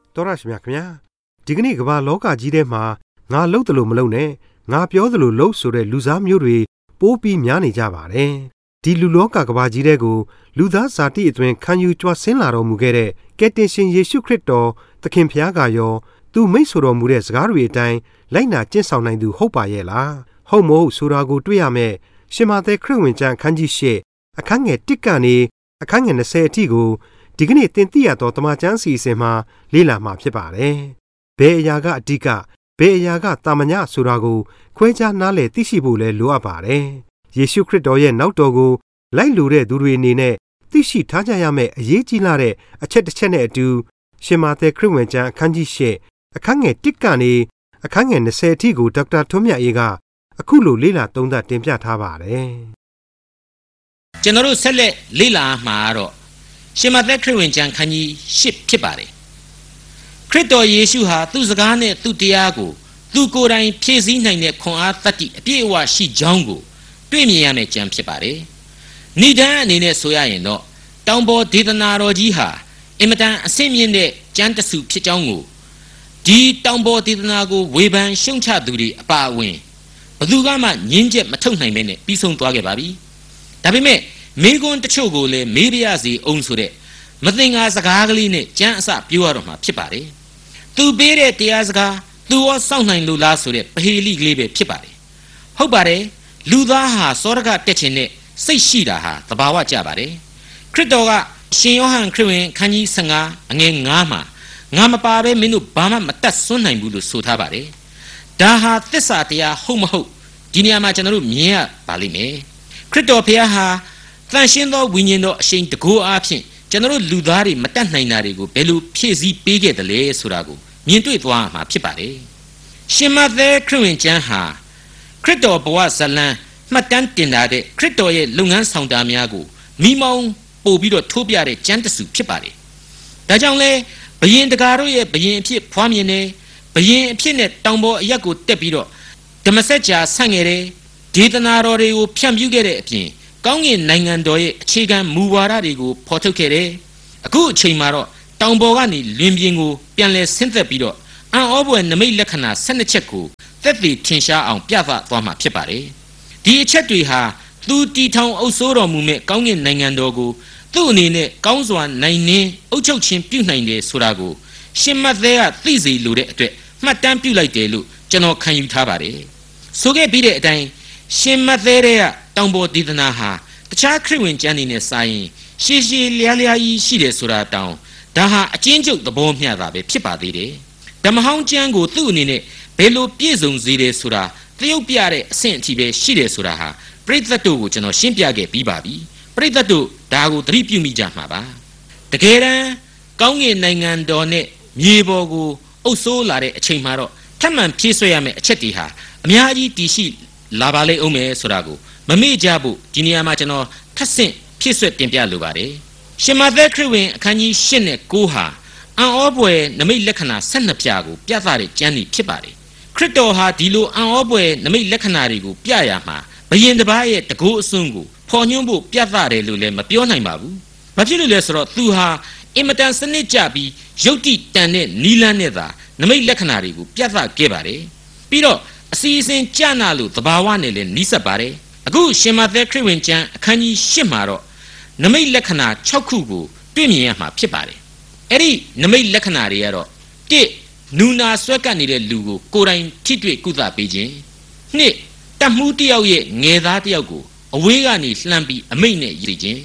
တော်ရရှိမြခင်ဗျာဒီကနေ့ကမ္ဘာလောကကြီးထဲမှာငါလှုပ်တယ်လို့မလှုပ်နဲ့ငါပြောတယ်လို့လှုပ်ဆိုတဲ့လူစားမျိုးတွေပိုးပြီးများနေကြပါတယ်ဒီလူလောကကမ္ဘာကြီးထဲကိုလူသားဇာတိအသွင်ခံယူကြွဆင်းလာတော်မူခဲ့တဲ့ကယ်တင်ရှင်ယေရှုခရစ်တော်သခင်ဖျားကရောသူမိတ်ဆိုတော်မူတဲ့စကားတွေအတိုင်းလိုက်နာကျင့်ဆောင်နိုင်သူဟုတ်ပါရဲ့လားဟုတ်မဟုတ်ဆိုတာကိုတွေ့ရမယ်ရှင်မသက်ခရစ်ဝင်ကျမ်းအခန်းကြီး၈အခန်းငယ်၁ကနေအခန်းငယ်20အထိကိုဒီကနေ့သင်သိရသောတမန်ကျမ်းစီစဉ်မှာလေ့လာမှာဖြစ်ပါတယ်။ဘယ်အရာကအဓိကဘယ်အရာကတာမညဆိုတာကိုခွဲခြားနားလည်သိရှိဖို့လည်းလိုအပ်ပါတယ်။ယေရှုခရစ်တော်ရဲ့နောက်တော်ကိုလိုက်လိုတဲ့သူတွေအနေနဲ့သိရှိထားကြရမယ့်အရေးကြီးလာတဲ့အချက်တစ်ချက်နဲ့အတူရှင်မာသက်ခရစ်ဝင်ကျမ်းအခန်းကြီး၈အခန်းငယ်၁ကနေအခန်းငယ်20အထိကိုဒေါက်တာထွန်းမြတ်အေးကအခုလိုလေ့လာသုံးသပ်တင်ပြထားပါတယ်။ကျွန်တော်တို့ဆက်လက်လေ့လာမှာတော့ရှင်မသက်ခရစ်ဝင်ကျမ်းခန်းကြီး၈ဖြစ်ပါတယ်ခရစ်တော်ယေရှုဟာသူ့စကားနဲ့သူ့တရားကိုသူကိုယ်တိုင်ဖြည့်ဆည်းနိုင်တဲ့ခွန်အားတတ္တိအပြည့်အဝရှိကြောင်းကိုတွေ့မြင်ရမယ့်ကျမ်းဖြစ်ပါတယ်ဏိဒန်းအနေနဲ့ဆိုရရင်တော့တောင်ပေါ်ဒေသနာတော်ကြီးဟာအင်မတန်အဆင့်မြင့်တဲ့ကျမ်းတစုဖြစ်ကြောင်းကိုဒီတောင်ပေါ်ဒေသနာကိုဝေဖန်ရှုံချသူတွေအပါအဝင်ဘယ်သူမှငြင်းချက်မထုတ်နိုင်ပဲနဲ့ပြီးဆုံးသွားခဲ့ပါပြီဒါပေမဲ့မိကွန်းတချို့ကိုလည်းမေးပြရစီအောင်ဆိုတဲ့မသင်္ကာစကားကလေးနဲ့ကျမ်းအစပြောရတော့မှာဖြစ်ပါတယ်သူပေးတဲ့တရားစကားသူရောစောင့်နိုင်လို့လားဆိုတဲ့ပဟေလိကလေးပဲဖြစ်ပါတယ်ဟုတ်ပါတယ်လူသားဟာစောရကတက်ခြင်းနဲ့စိတ်ရှိတာဟာသဘာဝကျပါတယ်ခရစ်တော်ကရှင်ယောဟန်ခရစ်ဝင်ခန်းကြီး15အငယ်9မှာငါမပါပဲမင်းတို့ဘာမှမတတ်ဆွနိုင်ဘူးလို့ဆိုထားပါတယ်ဒါဟာသစ္စာတရားဟုတ်မဟုတ်ဒီနေရာမှာကျွန်တော်တို့မြင်ရပါလိမ့်မယ်ခရစ်တော်ဘုရားဟာတန်ရှင်းသောဝိညာဉ်တော်အရှိန်တကူအားဖြင့်ကျွန်တော်တို့လူသားတွေမတတ်နိုင်တာတွေကိုဘယ်လိုဖြည့်ဆည်းပေးခဲ့တယ်လဲဆိုတာကိုမြင်တွေ့သွားမှာဖြစ်ပါတယ်ရှင်မသက်ခရစ်ဝင်ကျမ်းဟာခရစ်တော်ဘဝဇလံမှတ်တမ်းတင်ထားတဲ့ခရစ်တော်ရဲ့လုပ်ငန်းဆောင်တာများကိုမိမောင်းပို့ပြီးတော့ထိုးပြတဲ့ကျမ်းတစုဖြစ်ပါတယ်ဒါကြောင့်လဲဘယင်တကာတို့ရဲ့ဘယင်အဖြစ်ဖွားမြင်နေဘယင်အဖြစ်နဲ့တောင်ပေါ်အရက်ကိုတက်ပြီးတော့ဓမ္မစကြာဆန့်ခဲ့တယ်ဒေသနာတော်တွေကိုဖြန့်ဖြူးခဲ့တဲ့အပြင်ကောင်းကင်နိုင်ငံတော်ရဲ့အခြေခံမူဝါဒတွေကိုဖော်ထုတ်ခဲ့တယ်အခုအချိန်မှာတော့တောင်ပေါ်ကနေလွင်ပြင်ကိုပြန်လဲဆင်းသက်ပြီးတော့အံ့ဩဖွယ်နမိတ်လက္ခဏာ12ချက်ကိုသက်သေထင်ရှားအောင်ပြသသွားမှာဖြစ်ပါတယ်ဒီအချက်တွေဟာသူတီထောင်အုပ်စိုးတော်မူမဲ့ကောင်းကင်နိုင်ငံတော်ကိုသူ့အနေနဲ့ကောင်းစွာနိုင်နှင်းအုပ်ချုပ်ခြင်းပြုနိုင်တယ်ဆိုတာကိုရှင်မသက်ကသိစေလိုတဲ့အတွက်မှတ်တမ်းပြုလိုက်တယ်လို့ကျွန်တော်ခံယူထားပါတယ်ဆိုခဲ့ပြီးတဲ့အတိုင်းရှင်မသက်ရဲ့တောင်ပေါ်ဒေသနာဟာတခြားခရစ်ဝင်ကျမ်းတွေနဲ့စာရင်ရှည်ရှည်လျားလျားကြီးရှိတယ်ဆိုတာတောင်ဒါဟာအချင်းချုပ်သဘောမျှတာပဲဖြစ်ပါသေးတယ်ဓမ္မဟောင်းကျမ်းကိုသူ့အနေနဲ့ဘယ်လိုပြည့်စုံစေတယ်ဆိုတာသရုပ်ပြတဲ့အဆင့်အထိပဲရှိတယ်ဆိုတာဟာပရိသတ်တို့ကိုကျွန်တော်ရှင်းပြခဲ့ပြီးပါပြီပရိသတ်တို့ဒါကိုသတိပြုမိကြမှာပါတကယ်တမ်းကောင်းကင်နိုင်ငံတော်နဲ့မြေပေါ်ကိုအုပ်စိုးလာတဲ့အချိန်မှာတော့ထပ်မံဖြည့်ဆွဲရမယ့်အချက်တွေဟာအများကြီးတည်ရှိလာပါလိမ့်အောင်မယ်ဆိုတာကိုမမေ့ကြဖို့ဒီနေရာမှာကျွန်တော်ထပ်ဆင့်ဖြည့်ဆွက်တင်ပြလိုပါတယ်ရှင်မသက်ခရစ်ဝင်အခန်းကြီး၈နဲ့9ဟာအံ့ဩဖွယ်နမိတ်လက္ခဏာ12ပြားကိုပြသတဲ့ကျမ်းတွေဖြစ်ပါတယ်ခရစ်တော်ဟာဒီလိုအံ့ဩဖွယ်နမိတ်လက္ခဏာတွေကိုပြရမှာဘယင်တစ်ပါးရဲ့တကူအစွန်းကိုဖော်ညွှန်းဖို့ပြသတယ်လို့လည်းမပြောနိုင်ပါဘူးဘာဖြစ်လို့လဲဆိုတော့သူဟာအင်မတန်စနစ်ကျပြီးယုတ်တိတန်တဲ့နီလန်းနဲ့သာနမိတ်လက္ခဏာတွေကိုပြသခဲ့ပါတယ်ပြီးတော့အစီအစဉ်ကြနာလို့သဘာဝနဲ့လည်းနီးစပ်ပါတယ်အခုရှင်မသက်ခရစ်ဝင်ကျမ်းအခန်းကြီး၈မှာတော့နမိတ်လက္ခဏာ6ခုကိုတွေ့မြင်ရမှာဖြစ်ပါတယ်အဲ့ဒီနမိတ်လက္ခဏာတွေကတော့1နူနာဆွဲကပ်နေတဲ့လူကိုကိုယ်တိုင်ထိတွေ့ကုသပေးခြင်း2တတ်မှုတစ်ယောက်ရဲ့ငယ်သားတစ်ယောက်ကိုအဝေးကနေလှမ်းပြီးအမိတ်နဲ့ရည်ခြင်း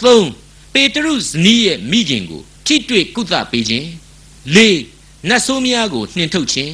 3ပေတရုဇနီးရဲ့မိခင်ကိုထိတွေ့ကုသပေးခြင်း4နတ်ဆိုးများကိုနှင်ထုတ်ခြင်း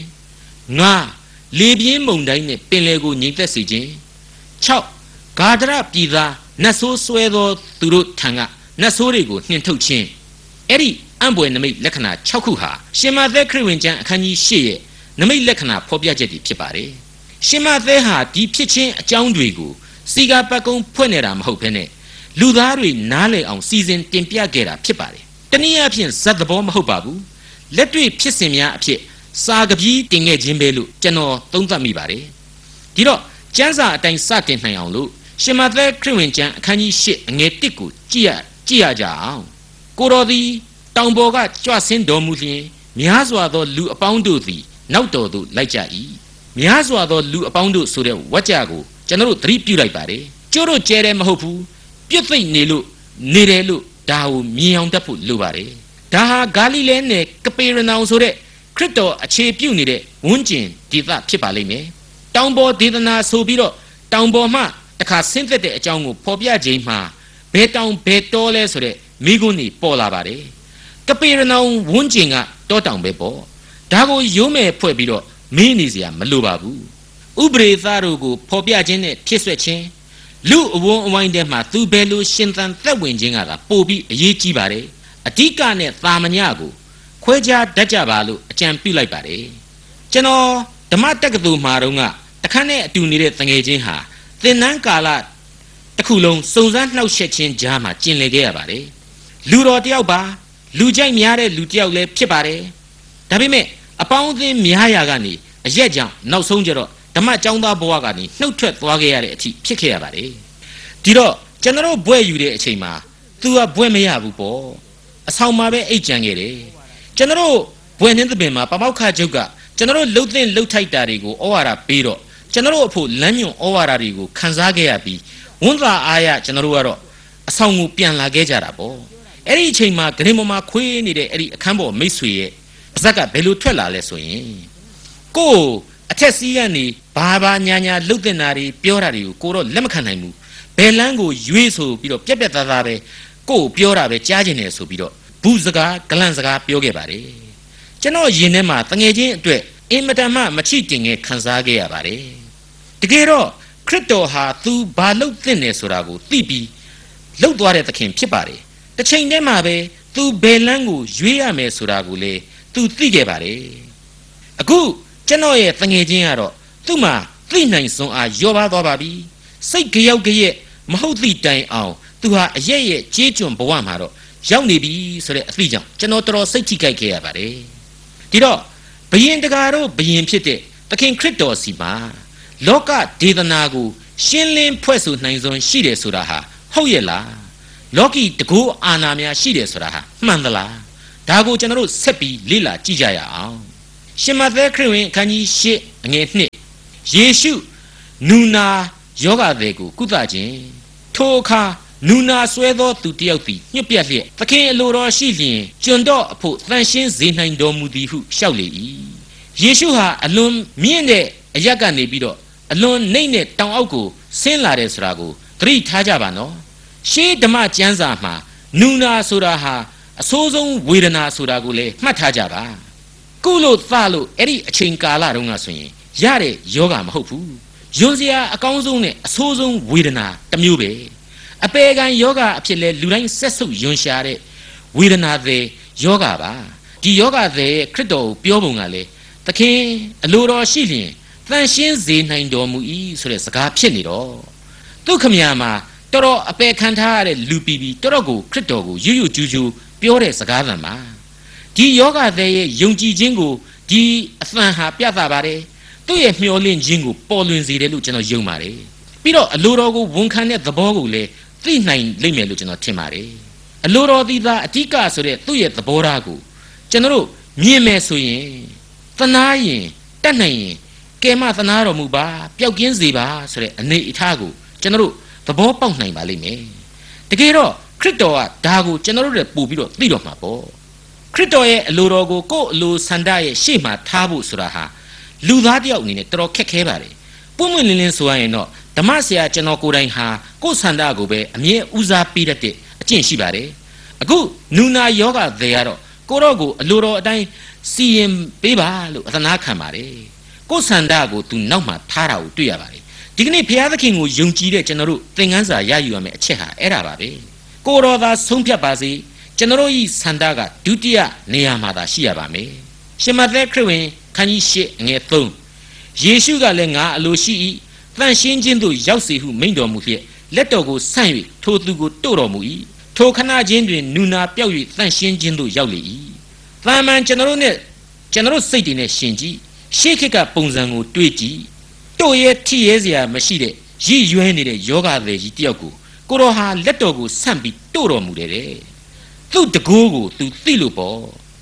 5လေပြင်းမုန်တိုင်းနဲ့ပင်လယ်ကိုငြိမ်သက်စေခြင်း6ဂါဒရပြည်သားနတ်ဆိုးဆွဲသောသူတို့ထံကနတ်ဆိုးတွေကိုနှင်ထုတ်ခြင်းအဲ့ဒီအံ့ဖွယ်နမိတ်လက္ခဏာ6ခုဟာရှင်မသက်ခရစ်ဝင်ကျမ်းအခန်းကြီး8ရဲ့နမိတ်လက္ခဏာဖော်ပြချက်တွေဖြစ်ပါတယ်ရှင်မသက်ဟာဒီဖြစ်ခြင်းအကြောင်းတွေကိုစီကာပတ်ကုန်းဖွင့်နေတာမဟုတ်ဘဲနဲ့လူသားတွေနားလည်အောင်စီစဉ်တင်ပြခဲ့တာဖြစ်ပါတယ်တနည်းအားဖြင့်ဇတ်သဘောမဟုတ်ပါဘူးလက်တွေ့ဖြစ်စဉ်များအဖြစ်စာကပီးတင်ခဲ့ခြင်းပဲလို့ကျွန်တော်သုံးသပ်မိပါတယ်ဒီတော့ကျမ်းစာအတိုင်းစတင်နိုင်အောင်လို့ရှင်မသက်ခရစ်ဝင်ကျမ်းအခန်းကြီး8အငယ်1ကိုကြည့်ရကြအောင်ကိုတော်သည်တောင်ပေါ်ကကြွဆင်းတော်မူလျင်များစွာသောလူအပေါင်းတို့သည်နောက်တော်သို့လိုက်ကြ၏များစွာသောလူအပေါင်းတို့ဆိုတဲ့ဝါကြကိုကျွန်တော်တို့သတိပြုလိုက်ပါတယ်ကျိုးတို့ကျဲတယ်မဟုတ်ဘူးပြစ်သိမ့်နေလို့နေတယ်လို့ဒါကိုမြင်အောင်တတ်ဖို့လိုပါတယ်ဒါဟာဂါလိလဲနယ်ကပေရနောင်ဆိုတဲ့ခရစ်တော်အခြေပြုနေတဲ့ဝန်းကျင်ဒေသဖြစ်ပါလိမ့်မယ်တောင်ပေါ်ဒေသနာဆိုပြီးတော့တောင်ပေါ်မှတခါဆင်းသက်တဲ့အကြောင်းကိုဖော်ပြခြင်းမှာဘယ်တောင်ဘယ်တောလဲဆိုတဲ့မိကွန်းတွေပေါ်လာပါတယ်ကပေရနောင်ဝန်းကျင်ကတောတောင်ပဲပေါ့ဒါကိုရုံးမဲ့ဖွဲ့ပြီးတော့မင်းနေစရာမလိုပါဘူးဥပရိသတို့ကိုဖော်ပြခြင်းနဲ့ဖြစ်ဆွဲခြင်းလူအဝန်းအဝိုင်းထဲမှာသူဘယ်လိုရှင်သန်သက်ဝင်ခြင်းကသာပို့ပြီးအရေးကြီးပါတယ်အဓိကနဲ့သာမညကိုခွဲခြားတတ်ကြပါလို့အကြံပြုလိုက်ပါတယ်ကျွန်တော်ဓမ္မတက္ကသိုလ်မှာတော့တခါနဲ့အတူနေတဲ့တငယ်ချင်းဟာသင်္นานကာလတစ်ခုလုံးစုံစမ်းနှောက်ယှက်ခြင်းကြားမှာကျင်လည်ခဲ့ရပါတယ်လူတော်တယောက်ပါလူကြိုက်များတဲ့လူတယောက်လည်းဖြစ်ပါတယ်ဒါပေမဲ့အပေါင်းအသင်းများရာကနေအရက်ကြောင့်နောက်ဆုံးကျတော့ဓမ္မကျောင်းသားဘဝကနေနှုတ်ထွက်သွားခဲ့ရတဲ့အထိဖြစ်ခဲ့ရပါတယ်ဒီတော့ကျွန်တော်ဘွဲ့ယူတဲ့အချိန်မှာသူကဘွဲ့မရဘူးပေါ့အဆောင်မှာပဲအိတ်ကြံခဲ့တယ်ကျွန်တော်ဘွဲ့နှင်းသပင်မှာပပောက်ခချုပ်ကကျွန်တော်လှုပ်သင့်လှုပ်ထိုက်တာတွေကိုဩဝါဒပေးတော့ကျွန်တော်အဖို့လမ်းညွန်ဩဝါဒတွေကိုခန်းစားခဲ့ရပြီးဝန်သာအားရကျွန်တော်ကတော့အဆောင်ကိုပြန်လာခဲ့ကြတာပေါ့အဲ့ဒီအချိန်မှာဂရင်ပေါ်မှာခွေးနေတဲ့အဲ့ဒီအခန်းပေါ်မိတ်ဆွေရဲ့ပါဇက်ကဘယ်လိုထွက်လာလဲဆိုရင်ကိုအထက်စီးကနေဘာညာလှုပ်တဲ့နာတွေပြောတာတွေကိုကိုတော့လက်မခံနိုင်ဘူးဘယ်လန်းကိုရွေးဆိုပြီးတော့ပြက်ပြက်သားသားပဲကိုပြောတာပဲကြားကျင်တယ်ဆိုပြီးတော့ဘူးစကားဂလန့်စကားပြောခဲ့ပါတယ်ကျွန်တော်ယင်ထဲမှာတငယ်ချင်းအတွက်အင်မတန်မှမချိတင်ငယ်ခံစားခဲ့ရပါတယ်တကယ်တော့ခရစ်တော်ဟာသူဘာလုပ်သင့်တယ်ဆိုတာကိုသိပြီးလှုပ်သွားတဲ့သခင်ဖြစ်ပါတယ်တစ်ချိန်တည်းမှာပဲသူဘယ်လန်းကိုရွေးရမယ်ဆိုတာကိုလေသူသိခဲ့ပါတယ်အခုကျွန်တော်ရဲ့တငယ်ချင်းကတော့သူ့မှာသိနိုင်စွမ်းအားရောပါသွားပါပြီစိတ်ကြောက်ကြရဲ့မဟုတ်သည့်တိုင်အောင်သူဟာအရဲ့ရဲ့ကြေးကျွန်ဘဝမှာတော့ရောက်နေပြီဆိုတဲ့အသည့်ကြောင့်ကျွန်တော်တော်စိတ်ထိခိုက်ခဲ့ရပါတယ်ဒီတော့ဘယင်တကာတို့ဘယင်ဖြစ်တဲ့သခင်ခရစ်တော်စီမှာလောကဒေသနာကိုရှင်းလင်းဖွဲ့ဆိုနိုင်စွမ်းရှိတယ်ဆိုတာဟာဟုတ်ရဲ့လားလောကီတကူအာနာများရှိတယ်ဆိုတာဟာမှန်သလားဒါကိုကျွန်တော်တို့ဆက်ပြီးလေ့လာကြည့်ကြရအောင်ရှင်မသက်ခရစ်ဝင်အခန်းကြီး၈အငယ်1ယေရှုနူနာယောဂသည်ကိုကုသခြင်းထိုအခါနူနာဆွဲသောသူတယောက်သည်ညှပ်ပြက်လျက်သခင်အလိုတော်ရှိလျင်ကျွန်တော်အဖို့တန်ရှင်းစေနိုင်တော်မူသည်ဟုလျှောက်လေ၏ယေရှုဟာအလွန်မြင့်တဲ့အရက်ကနေပြီးတော့အလွန်နှိမ့်တဲ့တောင်အောက်ကိုဆင်းလာတယ်ဆိုတာကိုသတိထားကြပါနော်ရှေးဓမ္မကျမ်းစာမှာနူနာဆိုတာဟာအဆိုးဆုံးဝေဒနာဆိုတာကိုလည်းမှတ်ထားကြပါကုလို့သလို့အဲ့ဒီအချိန်ကာလတုန်းကဆိုရင်ရတဲ့ယောဂမဟုတ်ဘူးယွန်းစရာအကောင်းဆုံးနဲ့အဆိုးဆုံးဝေဒနာတစ်မျိုးပဲအပေခံယောဂအဖြစ်လဲလူတိုင်းဆက်ဆုပ်ယွန်းရှာတဲ့ဝေဒနာတွေယောဂပါဒီယောဂတွေခရစ်တော်ပြောပုံကလေသခင်အလိုတော်ရှိလျင်တန်ရှင်းစေနိုင်တော်မူ၏ဆိုတဲ့စကားဖြစ်နေတော့ဒုက္ခမြာမှာတော်တော်အပေခံထားရတဲ့လူပီပီတော်တော်ကိုခရစ်တော်ကိုရွရွကျူးကျူးပြောတဲ့စကားသံပါဒီယောဂတွေရဲ့ယုံကြည်ခြင်းကိုဒီအသံဟာပြသပါတယ်သူ့ရဲ့မျှော်လင့်ခြင်းကိုပေါ်လွင်စေတယ်လို့ကျွန်တော်ယုံပါတယ်ပြီးတော့အလိုတော်ကိုဝန်ခံတဲ့သဘောကိုလည်းသိနိုင်လိမ့်မယ်လို့ကျွန်တော်ထင်ပါတယ်အလိုတော်ဒီသာအဓိကဆိုတဲ့သူ့ရဲ့သဘောထားကိုကျွန်တော်တို့မြင်မယ်ဆိုရင်သနာရင်တတ်နိုင်ရင်ကဲမသနာတော်မူပါပျောက်ကင်းစေပါဆိုတဲ့အနေအထားကိုကျွန်တော်တို့သဘောပေါက်နိုင်ပါလိမ့်မယ်တကယ်တော့ခရစ်တော်ကဒါကိုကျွန်တော်တို့လည်းပို့ပြီးတော့သိတော်မှာပေါ့ခရစ်တော်ရဲ့အလိုတော်ကိုကိုယ့်အလိုဆန္ဒရဲ့ရှေ့မှာထားဖို့ဆိုတာဟာလူသားတယောက်အနေနဲ့တော်တော်ခက်ခဲပါတယ်ပွင့်ပွင့်လင်းလင်းဆိုရရင်တော့ဓမ္မဆရာကျွန်တော်ကိုယ်တိုင်ဟာကိုယ့်ဆန္ဒကိုပဲအမြဲဦးစားပေးတတ်တဲ့အကျင့်ရှိပါတယ်အခုနူနာယောဂတွေကတော့ကိုတော့ကိုအလိုတော်အတိုင်းစီရင်ပေးပါလို့အသနာခံပါတယ်ကိုယ့်ဆန္ဒကိုသူနောက်မှာထားတာကိုတွေ့ရပါတယ်ဒီကနေ့ဘုရားသခင်ကိုယုံကြည်တဲ့ကျွန်တော်တို့သင်ခန်းစာရယူရမယ့်အချက်ဟာအဲ့ဒါပါပဲကိုတော်သာဆုံးဖြတ်ပါစေကျွန်တော်ဤဆန္ဒကဒုတိယနေရာမှာသာရှိရပါမယ်ရှင်မသက်ခရစ်ဝင်ခန်းကြီး၈အငယ်3ယေရှုကလည်းငါအလိုရှိ၏တန်ရှင်းခြင်းသို့ရောက်စေဟုမိန့်တော်မူလျက်လက်တော်ကိုဆန့်၍ထိုသူကိုတို့တော်မူ၏ထိုခဏချင်းတွင်နူနာပြောက်၍တန်ရှင်းခြင်းသို့ရောက်လေ၏သာမန်ကျွန်တော်တို့စိတ်တွေနဲ့ရှင်ကြည့်ရှေးခေတ်ကပုံစံကိုတွေးကြည့်တို့ရဲ့ထိရဲစရာမရှိတဲ့ရည်ရွယ်နေတဲ့ယောဂသည်ကြီးတယောက်ကိုကိုတော်ဟာလက်တော်ကိုဆန့်ပြီးတို့တော်မူတယ်တဲ့သူ့တကိုးကိုသူသိလို့ပေါ့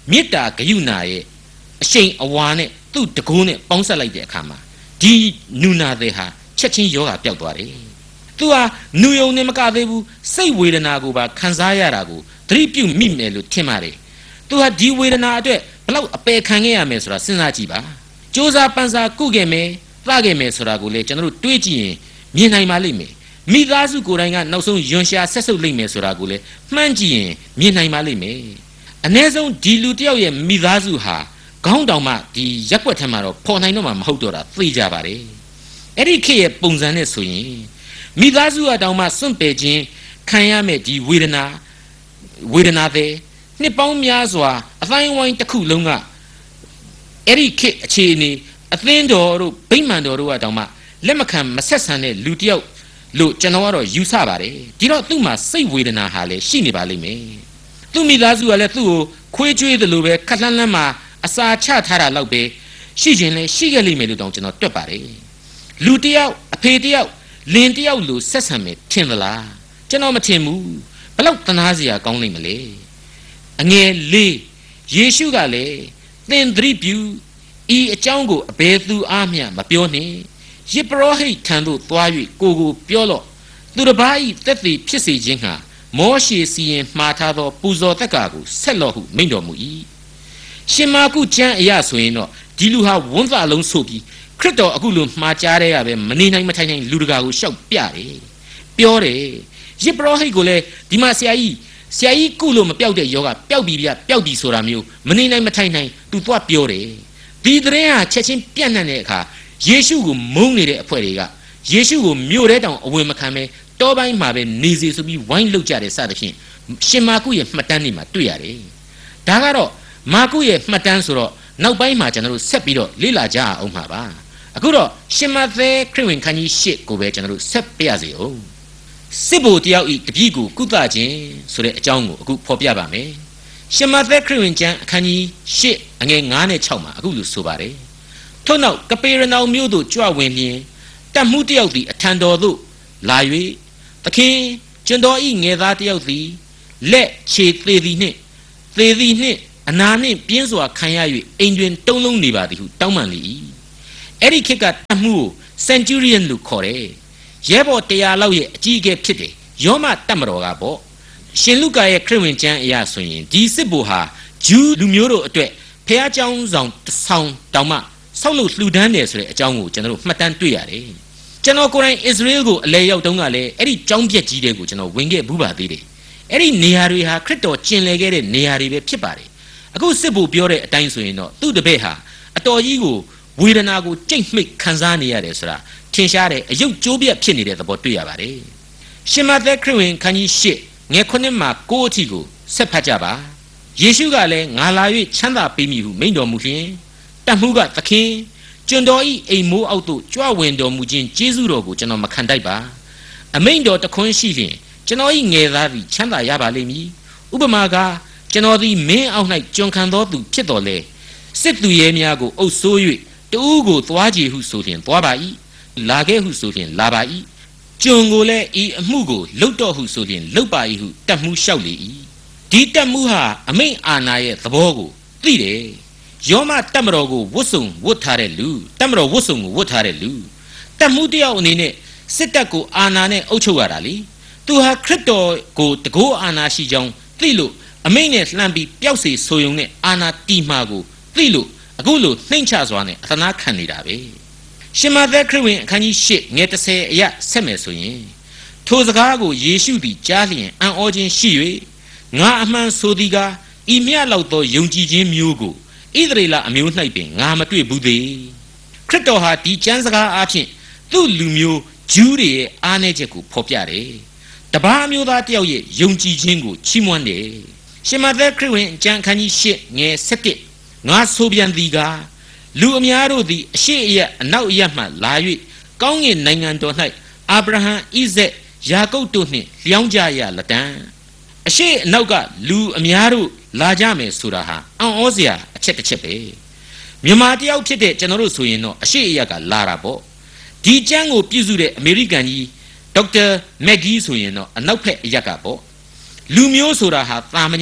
မေတ္တာဂရုဏာရဲ့အရှိန်အဝါနဲ့သူ့တကိုးနဲ့ပေါင်းစပ်လိုက်တဲ့အခါမှာဒီနူနာသည်ဟာချက်ချင်းယောဂပျောက်သွားတယ်သူဟာနူယုံနဲ့မကသေးဘူးစိတ်ဝေဒနာကိုပါခံစားရတာကိုသတိပြုမိမယ်လို့ထင်ပါတယ်သူဟာဒီဝေဒနာအတွက်ဘလောက်အပယ်ခံခဲ့ရမယ်ဆိုတာစဉ်းစားကြည့်ပါစ조사ပန်းစားကုခဲ့မယ်သခဲ့မယ်ဆိုတာကိုလေကျွန်တော်တို့တွေးကြည့်ရင်မြင်နိုင်ပါလိမ့်မယ်မိသားစုကိုယ်တိုင်ကနောက်ဆုံးယွန်ရှာဆက်ဆုပ်လိမ့်မယ်ဆိုတာကိုလေမှန်းကြည့်ရင်မြင်နိုင်ပါလိမ့်မယ်အ ਨੇ ဆုံးဒီလူတယောက်ရဲ့မိသားစုဟာခေါင်းတောင်မှဒီရက်ွက်ထဲမှာတော့ပေါ်နိုင်တော့မှမဟုတ်တော့တာသိကြပါတယ်အဲ့ဒီခေတ်ရဲ့ပုံစံနဲ့ဆိုရင်မိသားစုအတောင်မှစွန့်ပယ်ခြင်းခံရမဲ့ဒီဝေဒနာတဲ့နှစ်ပေါင်းများစွာအတိုင်းဝိုင်းတစ်ခုလုံးကအဲ့ဒီခေတ်အခြေအနေအသင်းတော်တို့ဗိမာန်တော်တို့အတောင်မှလက်မခံမဆက်ဆံတဲ့လူတယောက်လို့ကျွန်တော်ကတော့ယူဆပါတယ်ဒီတော့သူ့မှာစိတ်ဝေဒနာဟာလည်းရှိနေပါလိမ့်မယ်သူ့မိသားစုကလည်းသူ့ကိုခွေးကျွေးတယ်လို့ပဲခက်လှမ်းလှမ်းမှာအစာချထားတာလောက်ပဲရှိခြင်းလည်းရှိခဲ့လိမ့်မယ်လို့တောင်ကျွန်တော်တွက်ပါတယ်လူတယောက်အဖေတယောက်လင်တယောက်လို့ဆက်ဆံမယ်ထင်သလားကျွန်တော်မထင်ဘူးဘလောက်တနာစရာကောင်းလိမ့်မလဲအငယ်လေးယေရှုကလည်းသင်သတိပြုဤအကြောင်းကိုအဘယ်သူအားမျှမပြောနှင့်ယေပရောဟိတ်ထံသို့သွား၍ကိုပြောလော့သူတစ်ပါးဤသက်သေဖြစ်စေခြင်းဟာမောရှေစီရင်မှားထားသောပူဇော်သက်ကာကိုဆက်လော့ဟုမိန့်တော်မူ၏ရှင်မာကုကျမ်းအရာဆိုရင်တော့ဒီလူဟာဝန်းသာလုံးဆိုပြီးခရစ်တော်အခုလိုမှားကြားတဲ့ရပဲမနေနိုင်မထိုင်နိုင်လူတကာကိုရှောက်ပြတယ်ပြောတယ်ယေပရောဟိတ်ကိုလည်းဒီမှာဆရာကြီးကုလို့မပြောက်တဲ့ယောဂပျောက်ပြီဆိုတာမျိုးမနေနိုင်မထိုင်နိုင်သူသွားပြောတယ်ဒီသတင်းဟာချက်ချင်းပြန့်နှံ့တဲ့အခါယေရှုကိုမုန်းနေတဲ့အဖွဲတွေကယေရှုကိုမြို့ထဲတောင်အဝင်မခံပဲတောပိုင်းမှာပဲနေစီဆိုပြီးဝိုင်းလှုပ်ကြတယ်စသဖြင့်ရှင်မာကုရဲ့မှတ်တမ်းတွေမှာတွေ့ရတယ်ဒါကတော့မာကုရဲ့မှတ်တမ်းဆိုတော့နောက်ပိုင်းမှာကျွန်တော်တို့ဆက်ပြီးတော့လေ့လာကြအောင်ပါအခုတော့ရှင်မသက်ခရစ်ဝင်ခန်းကြီး၈ကိုပဲကျွန်တော်တို့ဆက်ပြရစီအောင်စစ်ဘိုလ်တယောက်ဤတပည့်ကိုကုသခြင်းဆိုတဲ့အကြောင်းကိုအခုဖော်ပြပါမယ်ရှင်မသက်ခရစ်ဝင်ကျမ်းအခန်းကြီး၈အငယ်9နဲ့6မှာအခုလိုဆိုပါတယ်ထို့နောက်ကပေရနောင်မြို့သို့ကြွဝင်လျင်တပ်မှုတယောက်သည်အထံတော်သို့လာ၍သခင်ကျွန်တော်ဤငယ်သားတယောက်သည်လက်ခြေသေးသည်နှင့်အနာနှင့်ပြင်းစွာခံရ၍အိမ်တွင်တုံးလုံးနေပါသည်ဟုတောင်းပန်လေ၏အဲ့ဒီခေတ်ကတပ်မှုကို Centurion လို့ခေါ်တယ်ရဲဘော်100လောက်ရဲ့အကြီးအကဲဖြစ်တယ်ယောမတပ်မတော်ကပေါ့ရှင်လုကာရဲ့ခရစ်ဝင်ကျမ်းအရာဆိုရင်ဒီစစ်ဘိုလ်ဟာဂျူးလူမျိုးတို့အတွက်ဖျားเจ้าဆောင်တောင်မှဆောက်လို့လှူဒန်းတယ်ဆိုတဲ့အကြောင်းကိုကျွန်တော်တို့မှတ်တမ်းတွေ့ရတယ်ကျွန်တော်ကိုယ်တိုင်အစ္စရေးကိုအလဲရောက်တုန်းကလည်းအဲ့ဒီကျောင်းပြက်ကြီးတွေကိုကျွန်တော်ဝင်ခဲ့ဘူးပါသေးတယ်အဲ့ဒီနေရာတွေဟာခရစ်တော်ကျင်လည်ခဲ့တဲ့နေရာတွေပဲဖြစ်ပါတယ်အခုစစ်ဘိုလ်ပြောတဲ့အတိုင်းဆိုရင်တော့သူ့တပည့်ဟာအတော်ကြီးကိုဝေဒနာကိုကြိတ်မှိတ်ခံစားနေရတယ်ဆိုတာထင်ရှားတဲ့အယုတ်ကျိုးပြက်ဖြစ်နေတဲ့သဘောတွေ့ရပါတယ်ရှင်မသက်ခရစ်ဝင်ခန်းကြီး၈ငယ်9မှာ9အထိကိုဆက်ဖတ်ကြပါယေရှုကလည်းငါလာ၍ချမ်းသာပေးမည်ဟုမိန့်တော်မူလျှင်တပ်မှုကသခင်ကျွန်တော်ဤအိမ်မိုးအောက်သို့ကြွဝင်တော်မူခြင်းကျေးဇူးတော်ကိုကျွန်တော်မခံတိုက်ပါအမိန့်တော်တခွန်းရှိလျင်ကျွန်တော်ဤငယ်သားသည်ချမ်းသာရပါလိမ့်မည်ဥပမာကကျွန်တော်သည်မင်းအောက်၌ကျွန်ခံသောသူဖြစ်တော်လေစစ်သူရဲများကိုအုပ်ဆိုး၍တူးကိုသွားကြည်ဟုဆိုလျင်သွားပါ၏လာခဲ့ဟုဆိုလျင်လာပါ၏ကျွန်ကိုလည်းဤအမှုကိုလှုပ်တော်ဟုဆိုလျင်လှုပ်ပါ၏ဟုတပ်မှုလျှောက်လေ၏ဒီတပ်မှုဟာအမိန့်အာဏာရဲ့သဘောကိုသိတယ်ယောမတပ်မတော်ကိုဝတ်စုံဝတ်ထားတဲ့လူတပ်မတော်ဝတ်စုံကိုဝတ်ထားတဲ့လူတပ်မှုတယောက်အနေနဲ့စစ်တပ်ကိုအာဏာနဲ့အုပ်ချုပ်ရတာလေသူဟာခရစ်တော်ကိုတကောအာဏာရှိကြောင်းသိလို့အမိန့်နဲ့လှမ်းပြီးပျောက်စေဆိုယုံနဲ့အာဏာတီမှာကိုသိလို့အခုလိုနှိမ့်ချစွာနဲ့အသနာခံနေတာပဲရှင်မသက်ခရစ်ဝင်အခန်းကြီး၈ငယ်10အရဆက်မယ်ဆိုရင်ထိုစကားကိုယေရှုသည်ကြားလျင်အံ့ဩခြင်းရှိ၍ငါအမှန်ဆိုသည်ကားဤမြတ်လောက်သောယုံကြည်ခြင်းမျိုးကိုဣသရေလအမျိုး၌ပင်ငါမတွေ့ဘူးသေးခရစ်တော်ဟာဒီကျမ်းစကားအဖြစ်သူ့လူမျိုးဂျူးတွေရဲ့အားနည်းချက်ကိုဖော်ပြတယ်တပါးမျိုးသားတယောက်ရဲ့ယုံကြည်ခြင်းကိုချီးမွမ်းတယ်ရှင်မသက်ခရစ်ဝင်ကျမ်းခန်းကြီး၈ငယ်17ငါဆိုပြန်သည်ကားလူအများတို့သည်အရှိအယအနောက်အယမှလာ၍ကောင်းကင်နိုင်ငံတော်၌အာဗြဟံဣဇက်ယာကုပ်တို့နှင့်လျောင်းကြရလက်တံအရှိအနောက်ကလူအများတို့လာကြမယ်ဆိုတာဟာအံ့ဩစရာအချက်တစ်ချက်ပဲမြန်မာတယောက်ဖြစ်တဲ့ကျွန်တော်တို့ဆိုရင်တော့အရှိအယကလာတာပေါ့ဒီကျမ်းကိုပြုစုတဲ့အမေရိကန်ကြီးဒေါက်တာမက်ဂီဆိုရင်တော့အနောက်ဖက်အယက်ကပေါ့လူမျိုးဆိုတာဟာတာမည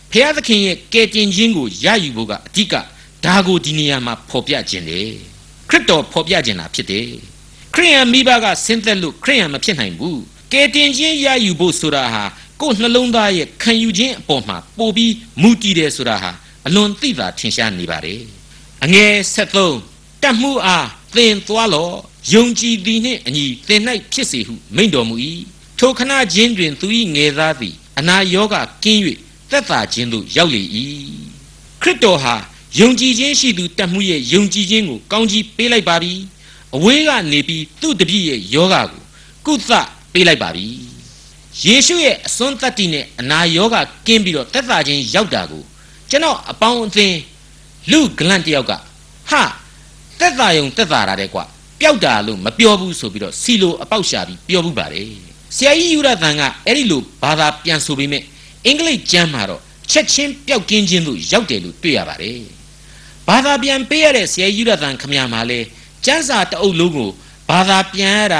ဖျားသခင်ရဲ့ကယ်တင်ခြင်းကိုရယူဖို့ကအဓိကဒါကိုဒီနေရာမှာဖော်ပြခြင်းတယ်ခရစ်တော်ဖော်ပြခြင်းလားဖြစ်တယ်ခရိယန်မိဘကဆင်းသက်လို့ခရိယန်မဖြစ်နိုင်ဘူးကယ်တင်ခြင်းရယူဖို့ဆိုတာဟာကိုယ်နှလုံးသားရဲ့ခံယူခြင်းအပေါ်မှာပို့ပြီးမူတည်တယ်ဆိုတာဟာအလွန်သိသာထင်ရှားနေပါတယ်အငယ်73တတ်မှုအားသင်သွားလောယုံကြည်သည်နှင့်အညီသင်၌ဖြစ်စေဟုမိန့်တော်မူ၏ထိုခဏချင်းတွင်သူ၏ငယ်သားသည်အနာရောဂါကင်း၍သက်သာခြင်းသို့ရောက်လေ၏ခရစ်တော်ဟာယုံကြည်ခြင်းရှိသူတတ်မှုရဲ့ယုံကြည်ခြင်းကိုကောင်းကြီးပေးလိုက်ပါပြီအဝေးကနေပြီးသူ့တပည့်ရဲ့ယောဂါကိုကုသပေးလိုက်ပါပြီယေရှုရဲ့အစွန်းတတ္တိနဲ့အနာယောဂါကင်းပြီးတော့သက်သာခြင်းရောက်တာကိုကျွန်တော်အပေါင်းအသင်းလူဂလန့်တယောက်ကဟာသက်သာယုံသက်သာတာတဲ့ကွာပျောက်တာလို့မပြောဘူးဆိုပြီးတော့စီလိုအပေါက်ရှာပြီးပြောဘူးပါတယ်ဆရာကြီးယူရသန်ကအဲ့ဒီလိုဘာသာပြန်ဆိုပေမဲ့အင်္ဂလိပ်ကျမ်းမှာတော့ချက်ချင်းပျောက်ကင်းခြင်းလို့ရောက်တယ်လို့တွေ့ရပါတယ်ဘာသာပြန်ပေးရတဲ့ဆရာကြီးယူရသန်ခမရမှာလဲကျမ်းစာတအုပ်လုံးကိုဘာသာပြန်ရတာ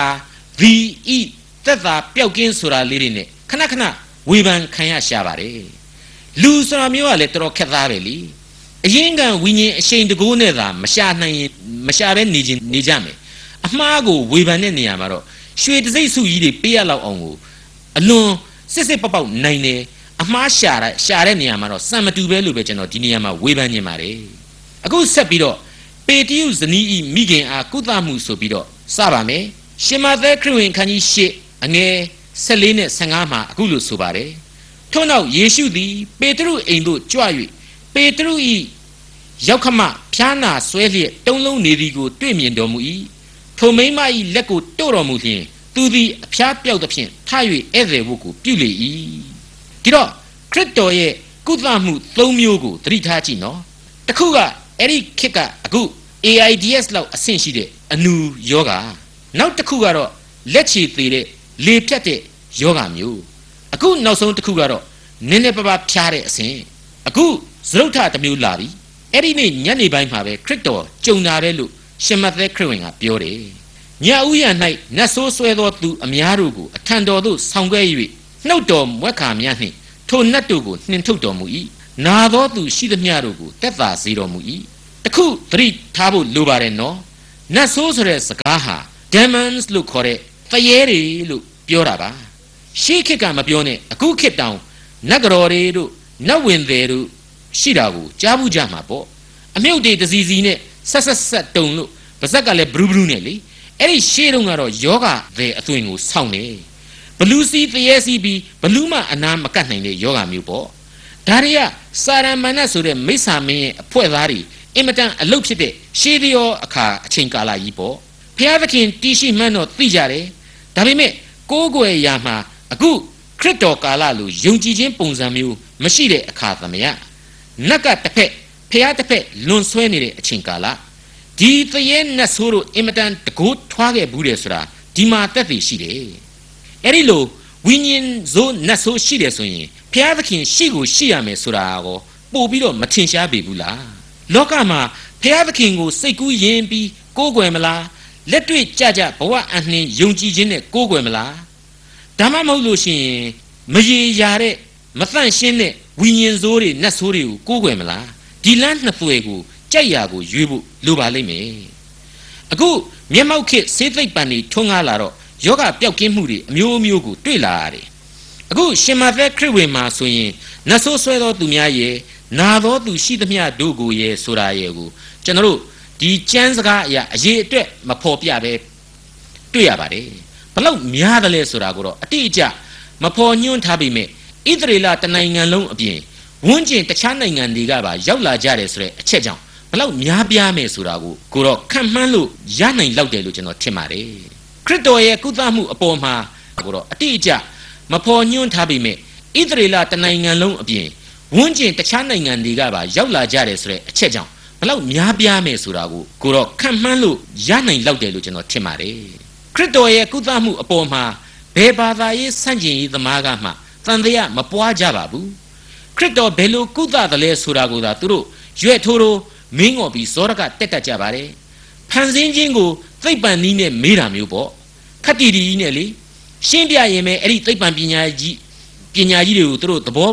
VE သက်သာပျောက်ကင်းဆိုတာလေးတွေနဲ့ခဏခဏဝေဖန်ခံရရှာပါတယ်လူဆိုတာမျိုးကလည်းတော်တော်ခက်သားပဲလीအရင်ကဝိညာဉ်အရှိန်တကိုးနဲ့သာမရှာနိုင်ရင်မရှာဘဲနေကြမယ်အမှားကိုဝေဖန်တဲ့နေရာမှာတော့ရွှေတစိမ့်စုကြီးတွေပေးရလောက်အောင်ကိုအလွန်စစ်ပေါက်နိုင်တယ်အမှားရှာတဲ့နေရာမှာတော့စံမတူပဲလို့ပဲကျွန်တော်ဒီနေရာမှာဝေဖန်နေပါတယ်အခုဆက်ပြီးတော့ပေတရုဇနီးဤမိခင်အားကုသမှုဆိုပြီးတော့စပါမယ်ရှင်မသက်ခရစ်ဝင်ခန်းကြီး၈အငယ်14နဲ့15မှာအခုလိုဆိုပါတယ်ထို့နောက်ယေရှုသည်ပေတရုအိမ်သို့ကြွ၍ပေတရုဤရောက်ခမဖျားနာဆွဲလျက်တုံးလုံးနေသည်ကိုတွေ့မြင်တော်မူ၏ထိုမိန်းမ၏လက်ကိုတို့တော်မူလျှင်သူသည်အဖျားပြောက်သဖြင့်ထ၍ဧည့်သည်ဝတ်ကိုပြုလေ၏ဒီတော့ခရစ်တော်ရဲ့ကုသမှု၃မျိုးကိုသတိထားကြည့်နော်တစ်ခုကအဲ့ဒီခေတ်ကအခု AIDS လောက်အဆင့်ရှိတဲ့အနူယောဂါနောက်တစ်ခုကတော့လက်ချေသေးတဲ့လေဖြတ်တဲ့ယောဂါမျိုးအခုနောက်ဆုံးတစ်ခုကတော့နည်းနည်းပါးပါးဖြားတဲ့အဆင့်အခုသရုပ်ထတစ်မျိုးလာပြီအဲ့ဒီနေ့ညနေပိုင်းမှာပဲခရစ်တော်ကြုံလာတယ်လို့ရှင်မသက်ခရစ်ဝင်ကပြောတယ်ညဥ်ရ၌နတ်ဆိုးဆွဲသောသူအများတို့ကိုအထံတော်သို့ဆောင်ခဲ့၍နှုတ်တော်မွက်ခါများနှင့်ထိုနတ်တို့ကိုနှင်ထုတ်တော်မူ၏နာသောသူရှိသမျှတို့ကိုသက်သာစေတော်မူ၏တခုသတိထားဖို့လိုပါတယ်နော်နတ်ဆိုးဆိုတဲ့စကားဟာ demons လို့ခေါ်တဲ့ဖယဲတွေလို့ပြောတာပါရှေးခေတ်ကမပြောနဲ့အခုခေတ်တောင်နတ်ကတော်တွေတို့နတ်ဝင်တွေတို့ရှိတာကိုကြားဘူးကြမှာပေါ့အမြုပ်တွေတစီစီနဲ့ဆက်တုံလို့ပါဇက်ကလည်းဘရူးဘရူးနဲ့လေအဲ့ဒီရှေးတုန်းကတော့ယောဂတဲ့အသွင်ကိုစောင့်နေဘလူးစီတရေစီပြီးဘလူးမအနာမကတ်နိုင်တဲ့ယောဂမျိုးပေါ့ဒါတွေကစာရမဏတ်ဆိုတဲ့မိစ္ဆာမင်းရဲ့အဖွဲ့သားတွေအင်မတန်အလုတ်ဖြစ်တဲ့ရှေးရောအခါအချိန်ကာလကြီးပေါ့ဖျားသခင်တီးရှိမှန်းတော့သိကြတယ်ဒါပေမဲ့ကိုးကွယ်ရာမှာအခုခရစ်တော်ကာလလိုယုံကြည်ခြင်းပုံစံမျိုးမရှိတဲ့အခါသမယနတ်ကတစ်ဖက်ဖျားတစ်ဖက်လွန်ဆွဲနေတဲ့အချိန်ကာလဒီသရဲနတ်ဆိုးတို့အင်မတန်တကိုးထွားခဲ့ဘူးတယ်ဆိုတာဒီမှာတက်တည်ရှိတယ်အဲ့ဒီလိုဝိညာဉ်ဇိုးနတ်ဆိုးရှိတယ်ဆိုရင်ဖျားသခင်ရှိကိုရှိရမယ်ဆိုတာကိုပို့ပြီးတော့မထင်ရှားပေဘူးလားလောကမှာဖျားသခင်ကိုစိတ်ကူးယဉ်ပြီးကိုးကွယ်မလားလက်တွေ့ကြဘဝအနှင်းယုံကြည်ခြင်းနဲ့ကိုးကွယ်မလားဒါမှမဟုတ်လို့ရှိရင်မရေရာတဲ့မသန့်ရှင်းတဲ့ဝိညာဉ်ဆိုးတွေနတ်ဆိုးတွေကိုကိုးကွယ်မလားဒီလမ်းနှစ်သွယ်ကိုကြိုက်ရာကိုရွေးဖို့လိုပါလိမ့်မယ်အခုမျက်မှောက်ခေတ်ဆေးသိပ္ပံတွေထွန်းကားလာတော့ယောဂပျောက်ကင်းမှုတွေအမျိုးမျိုးကိုတွေ့လာရတယ်အခုရှင်မသက်ခရစ်ဝင်မှာဆိုရင်နတ်ဆိုးဆွဲသောသူများရဲ့နာသောသူရှိသမျှတို့ကိုရဲ့ဆိုတာရဲ့ကိုကျွန်တော်တို့ဒီကျမ်းစကားအရာအရေးအတွက်မဖော်ပြပဲတွေ့ရပါတယ်ဘလောက်များတယ်လဲဆိုတာကိုတော့အတိအကျမဖော်ညွှန်းထားပေမဲ့ဣသရေလတနိုင်ငံလုံးအပြင်ဝန်းကျင်တခြားနိုင်ငံတွေကပါရောက်လာကြတယ်ဆိုတဲ့အချက်ကြောင့်ဘလောက်များပြားမယ်ဆိုတာကိုတော့ခံမှန်းလို့ရနိုင်လောက်တယ်လို့ကျွန်တော်ထင်ပါတယ်ခရစ်တော်ရဲ့ကုသမှုအပေါ်မှာကိုတော့အတိအကျမဖော်ညွှန်းထားပေမဲ့ဣသရေလတနိုင်ငံလုံးအပြင်ဝန်းကျင်တခြားနိုင်ငံတွေကပါရောက်လာကြတယ်ဆိုတဲ့အချက်ကြောင့်ဘလောက်များပြားမယ်ဆိုတာကိုတော့ခံမှန်းလို့ရနိုင်လောက်တယ်လို့ကျွန်တော်ထင်ပါတယ်ခရစ်တော်ရဲ့ကုသမှုအပေါ်မှာဘယ်ဘာသာရေးဆန့်ကျင်ရေးသမားကမှသံသယမပွားကြပါဘူးခရစ်တော်ဘယ်လိုကုသတယ်လဲဆိုတာကိုသာသူတို့ရွက်ထိုးတို့မင်းငေါ်ပြီးဇောရကတက်တတ်ကြပါတယ်ဖန်ဆင်းခြင်းကိုသိပ္ပံနည်းနဲ့မေးတာမျိုးပေါ့ခက်တီနဲ့လေရှင်းပြရင်ပဲအဲ့ဒီသိပ္ပံပညာကြီးတွေကိုသူတို့သဘော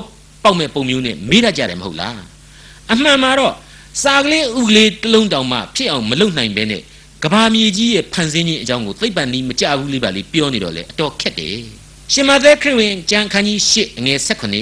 ပေါက်မဲ့ပုံမျိုးနဲ့မေးတတ်ကြတယ်မဟုတ်လားအမှန်မှာတော့စာကလေးဥကလေးတစ်လုံးတောင်မှဖြစ်အောင်မလုပ်နိုင်ဘဲနဲ့ကဘာမြေကြီးရဲ့ဖန်ဆင်းခြင်းအကြောင်းကိုသိပ္ပံနည်းမကြဘူးလေးပါလေးပြောနေတော့လေအတော်ခက်တယ်ရှင်မသက်ခရစ်ဝင်ကျမ်းခန်းကြီး၈အငယ်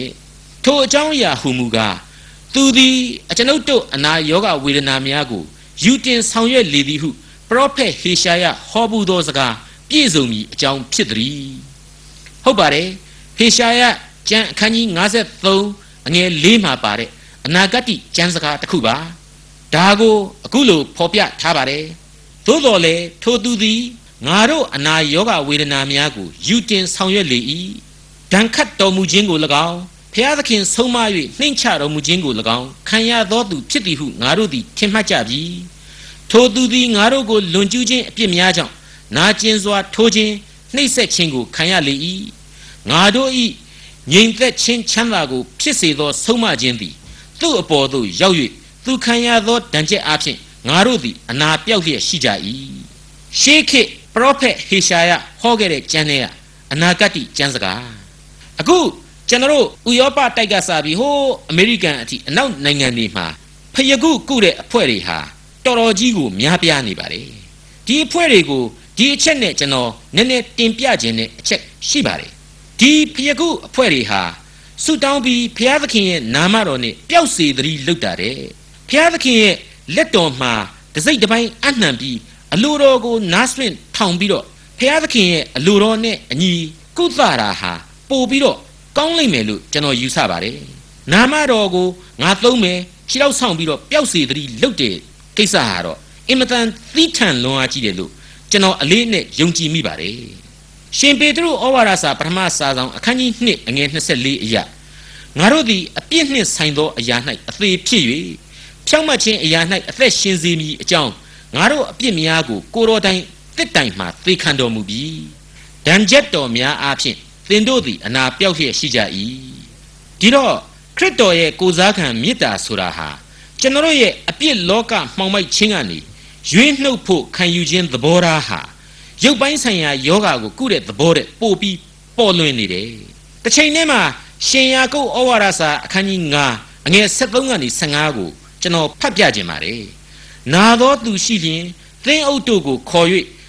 18ထိုအကြောင်းအရာဟူမူကားသူသည်အကျွန်ုပ်တို့အနာယောဂဝေဒနာများကိုယူတင်ဆောင်ရွက်လေသည်ဟုပရောဖက်ဟေရှာယဟောပူသောစကားပြည့်စုံမည်အကြောင်းဖြစ်သည်ဟုတ်ပါတယ်ဟေရှာယကျမ်းအခန်းကြီး53အငယ်4မှာပါတဲ့အနာဂတ်ကျမ်းစကားတစ်ခုပါဒါကိုအခုလိုဖော်ပြထားပါတယ်သို့တော်လည်းထိုသူသည်ငါတို့အနာယောဂဝေဒနာများကိုယူတင်ဆောင်ရွက်လေ၏ဒဏ်ခတ်တော်မူခြင်းကို၎င်းဖျားသခင်ဆုံးမ၍နှိမ့်ချတော်မူခြင်းကို၎င်းခံရသောသူဖြစ်သည်ဟုငါတို့သည်ထင်မှတ်ကြပြီထိုသူသည်ငါတို့ကိုလွန်ကျူးခြင်းအပြစ်များကြောင့်နာကျင်စွာထိုးခြင်းနှိပ်စက်ခြင်းကိုခံရလေ၏ငါတို့၏ငြိမ်သက်ခြင်းချမ်းသာကိုဖြစ်စေသောဆုံးမခြင်းသည်သူ့အပေါ်သို့ရောက်၍သူခံရသောဒဏ်ချက်အဖြစ်ငါတို့သည်အနာပြောက်လျက်ရှိကြ၏ရှေးခေတ်ပရောဖက်ဟေရှာယဟောခဲ့တဲ့ကျမ်းထဲကအနာဂတ်ကျမ်းစကားအခုကျွန်တော်တို့ဥရောပတိုက်ကစားပြီးဟိုအမေရိကန်အထိအနောက်နိုင်ငံတွေမှာဖယခုကုတဲ့အဖွဲ့တွေဟာတော်တော်ကြီးကိုများပြားနေပါတယ်ဒီအဖွဲ့တွေကိုဒီအချက်နဲ့ကျွန်တော်နည်းနည်းတင်ပြခြင်းနဲ့အချက်ရှိပါတယ်ဒီဖယခုအဖွဲ့တွေဟာဆုတောင်းပြီးဘုရားသခင်ရဲ့နာမတော်နဲ့ပျောက်စေသတိလုပ်တာတဲ့ဘုရားသခင်ရဲ့လက်တော်မှာတစိမ့်တစ်ပိုင်းအနှံပြီးအလိုတော်ကိုနားဆွင့်ထောင်ပြီးတော့ဘုရားသခင်ရဲ့အလိုတော်နဲ့အညီကုသတာဟာပို့ပြီးတော့ကောင်းလိမ့်မယ်လို့ကျွန်တော်ယူဆပါတယ်နာမတော်ကိုငါသုံးမယ်ခြေထောက်ဆောင်ပြီးတော့ပျောက်စေသတိလုပ်တဲ့ကိစ္စဟာတော့အင်မတန်သီးထန်လွန်အားကြီးတယ်လို့ကျွန်တော်အလေးနဲ့ယုံကြည်မိပါတယ်ရှင်ပေတရုဩဝါဒစာပထမစာဆောင်အခန်းကြီး2အငယ်24အရာငါတို့သည်အပြစ်နှင့်ဆိုင်သောအရာ၌အသေးဖြစ်၍ဖြောင့်မတ်ခြင်းအရာ၌အသက်ရှင်စေမည်အကြောင်းငါတို့အပြစ်များကိုကိုတော်တိုင်တစ်တိုင်မှသေခံတော်မူပြီးဒဏ်ချက်တော်များအားဖြင့်သင်တို့သည်အနာပြောက်လျက်ရှိကြ၏ဒီတော့ခရစ်တော်ရဲ့ကိုယ်စားခံမေတ္တာဆိုတာဟာကျွန်တော်ရဲ့အပြစ်လောကမှောင်မိုက်ခြင်းကနေရွေးနှုတ်ဖို့ခံယူခြင်းသဘောထားဟာရုပ်ပိုင်းဆိုင်ရာယောဂါကိုကုတဲ့သဘောတဲ့ပို့ပြီးပေါ်လွင်နေတယ်တစ်ချိန်တည်းမှာရှင်ယာကုပ်ဩဝါဒစာအခန်းကြီး9အငယ်73ကနေ15ကိုကျွန်တော်ဖတ်ပြခြင်းပါတယ်နာသောသူရှိလျင်သင်းအုပ်တို့ကိုခေါ်၍